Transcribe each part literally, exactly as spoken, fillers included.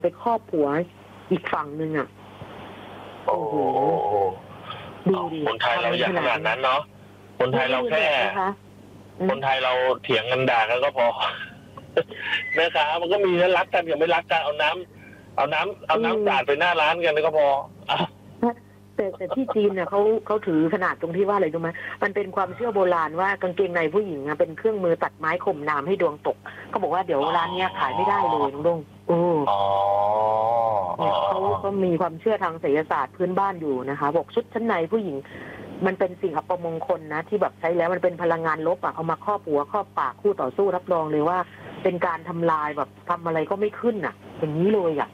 ไปครอบผัวอีกฝั่งหนึ่งอ่ะโอ้โหดูดิคนไทยเราอย่างขนาดนั้นเนาะคนไทยเราแค่คนไทยเราเถียงกันด่ากันก็พอแม่ค้ามันก็มีนะรักกันกับไม่รักกันเอาน้ำเอาน้ำเอาน้ำสาดไปหน้าร้านกันก็พอแต่แต่ที่จีนเนี่ยเขาเขาถือขนาดตรงที่ว่าอะไรรู้ไหมมันเป็นความเชื่อโบราณว่ากางเกงในผู้หญิงเป็นเครื่องมือตัดไม้ข่มน้ำให้ดวงตกเขาบอกว่าเดี๋ยวร้านนี้ขายไม่ได้เลยน้องดงโอ้เนี่ยเขาก็มีความเชื่อทางไสยศาสตร์พื้นบ้านอยู่นะคะบอกชุดชั้นในผู้หญิงมันเป็นสิ่งอัปมงคลนะที่แบบใช้แล้วมันเป็นพลังงานลบอะเอามาครอบหัวครอบปากคู่ต่อสู้รับรองเลยว่าเป็นการทำลายแบบทำอะไรก็ไม่ขึ้นอะอย่างนี้เลยอะ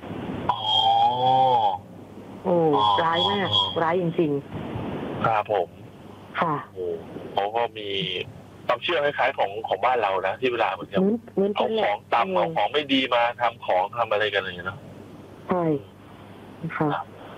โอ้ร้ายมากร้ายจริงๆครับผมค่ะโอ้เขาก็มีความเชื่อคล้ายๆของของบ้านเรานะที่เวลาเหมือนกับเอาของต่ำเอาของไม่ดีมาทำของทำอะไรกันอะไรอย่างเงี้ยเนาะใช่ค่ะ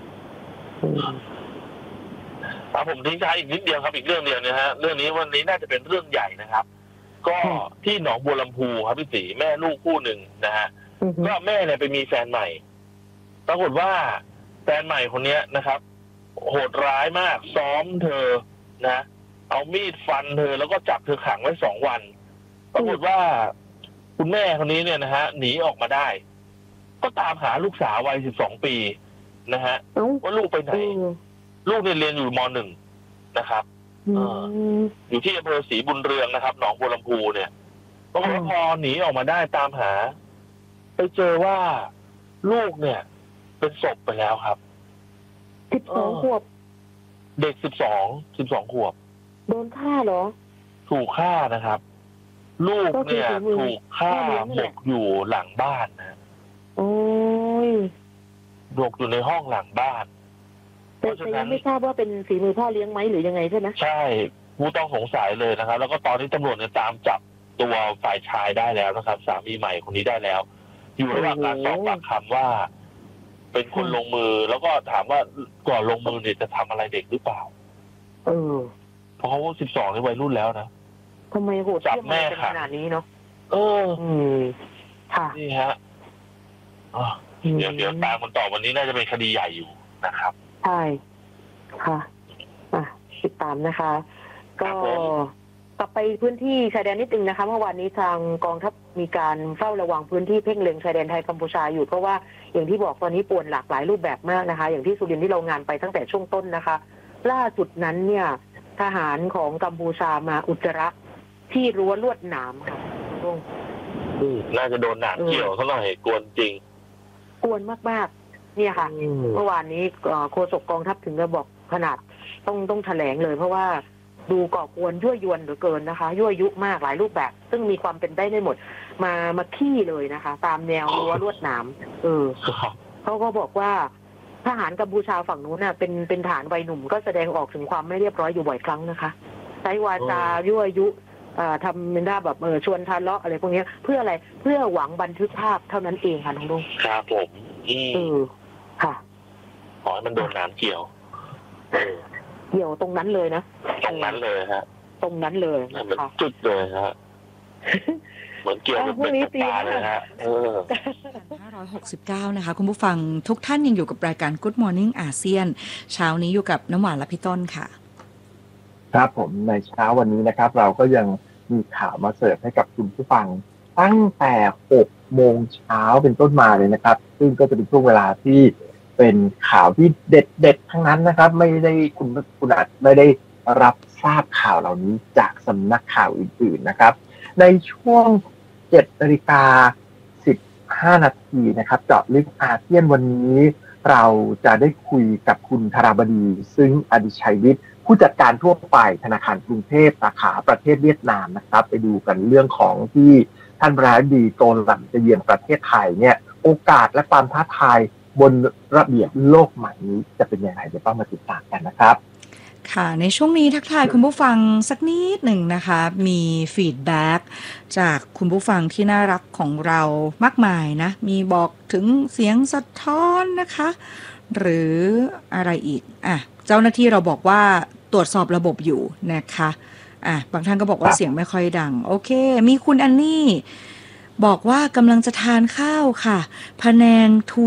ครับผมทิ้งท้ายอีกนิดเดียวครับอีกเรื่องเดียวนะฮะเรื่องนี้วันนี้น่าจะเป็นเรื่องใหญ่นะครับก็ที่หนองบัวลำพูครับพี่ศรีแม่ลูกคู่หนึ่งนะฮะก็แม่เนี่ยไปมีแฟนใหม่ปรากฏว่าแฟนใหม่คนนี้นะครับโหดร้ายมากซ้อมเธอนะเอามีดฟันเธอแล้วก็จับเธอขังไว้สองวันปรากฏว่าคุณแม่คนนี้เนี่ยนะฮะหนีออกมาได้ก็ตามหาลูกสาววัยสิบสองปีนะฮะว่าลูกไปไหนลูกเนี่ยเรียนอยู่ม.หนึ่งนะครับอยู่ที่อำเภอศรีบุญเรืองนะครับหนองบัวลำพูเนี่ยปรากฏว่าพอหนีออกมาได้ตามหาไปเจอว่าลูกเนี่ยเป็นศพไปแล้วครับสิบสองขวบเด็กสิบสองสิบสองขวบโดนฆ่าเหรอถูกฆ่านะครับ ลูกเนี่ยถูกฆ่าหมกอยู่หลังบ้านนะโอ้ยหมกอยู่ในห้องหลังบ้านแต่ยังไม่ทราบว่าเป็นฝีมือพ่อเลี้ยงไหมหรือยังไงใช่ไหมใช่ผู้ต้องสงสัยเลยนะครับแล้วก็ตอนนี้ตำรวจเนี่ยตามจับตัวฝ่ายชายได้แล้วนะครับสามีใหม่คนนี้ได้แล้วอยู่ระหว่างการสอบปากคำว่าเป็นคนลงมือแล้วก็ถามว่าก่อนลงมือเนี่ยจะทำอะไรเด็กหรือเปล่าเออเพราะเขาสิบสองในวัยรุ่นแล้วนะทำไมโหดจับแม่ขนาดนี้เนาะเอออืมค่ะนี่ฮะเดี๋ยวเดี๋ยวตามกันต่อวันนี้น่าจะเป็นคดีใหญ่อยู่นะครับใช่ค่ะอ่ะติดตามนะคะก็กลับไปพื้นที่ชายแดนนิดนึงนะคะเมื่อวานนี้ทางกองทัพมีการเฝ้าระวังพื้นที่เพ่งเล็งชายแดนไทยกัมพูชาอยู่เพราะว่าอย่างที่บอกตอนนี้ป่วนหลากหลายรูปแบบมากนะคะอย่างที่สุรินทร์ที่เรางานไปตั้งแต่ช่วงต้นนะคะล่าสุดนั้นเนี่ยทหารของกัมพูชามาอุจจาระที่รั้วลวดหนามค่ะน่าจะโดนหนามเกี่ยวเขาหน่อยกวนจริงกวนมากๆเนี่ยค่ะเมื่อวานนี้โฆษกกองทัพถึงจะบอกขนาดต้องต้องแถลงเลยเพราะว่าดูก่อกวนยั่วยวนเหลือเกินนะคะยั่วยุมากหลายรูปแบบซึ่งมีความเป็นได้ได้หมดมามาขี้เลยนะคะตามแนวรั้วลวดหนามเออเขาก็บอกว่าทหารกัมพูชาฝั่งนู้นน่ะเป็นเป็นฐานวัยหนุ่มก็แสดงออกถึงความไม่เรียบร้อยอยู่บ่อยครั้งนะคะใช้วาจายั่วยุทำเป็นหน้าแบบเออชวนทะเลาะอะไรพวกนี้เพื่ออะไรเพื่อหวังบันทึกภาพเท่านั้นเองค่ะน้องลุงครับผมเออค่ะขอให้มันโดนน้ำเกี่ยวเกี่ยวตรงนั้นเลยนะตรงนั้นเลยฮะตรงนั้นเลยเหมือนจุดเลยฮะเหมือนเกี่ยวกับเป็นตาเลยฮะเออห้าร้อยหกสิบเก้านะคะคุณผู้ฟังทุกท่านยังอยู่กับรายการ Good Morning อาเซียนเช้านี้อยู่กับน้ำหวานและพี่ต้นค่ะครับผมในเช้าวันนี้นะครับเราก็ยังมีข่าวมาเสิร์ฟให้กับคุณผู้ฟังตั้งแต่หกโมงเช้าเป็นต้นมาเลยนะครับซึ่งก็จะเป็นช่วงเวลาที่เป็นข่าวที่เด็ดๆทั้งนั้นนะครับไม่ได้คุณคุณอาจไม่ได้รับทราบข่าวเหล่านี้จากสำนักข่าวอื่นๆนะครับในช่วง เจ็ดนาฬิกาสิบห้านาทีนะครับเจาะลึกอาเซียนวันนี้เราจะได้คุยกับคุณธราบดีซึ่งอดิชัยวิทย์ผู้จัดการทั่วไปธนาคารกรุงเทพสาขาประเทศเวียดนามนะครับไปดูกันเรื่องของที่ท่านประธานาธิบดีโกลันจะเยือนประเทศไทยเนี่ยโอกาสและความท้าทายบนระเบียบโลกใหม่นี้จะเป็นอย่างไรเดี๋ยวต้องมาติดตามกันนะครับค่ะในช่วงนี้ทักทายคุณผู้ฟังสักนิดหนึ่งนะคะมีฟีดแบ็กจากคุณผู้ฟังที่น่ารักของเรามากมายนะมีบอกถึงเสียงสะท้อนนะคะหรืออะไรอีกอ่ะเจ้าหน้าที่เราบอกว่าตรวจสอบระบบอยู่นะคะอ่ะบางท่านก็บอกว่าเสียงไม่ค่อยดังโอเคมีคุณอันนี่บอกว่ากำลังจะทานข้าวค่ะพะแนงทู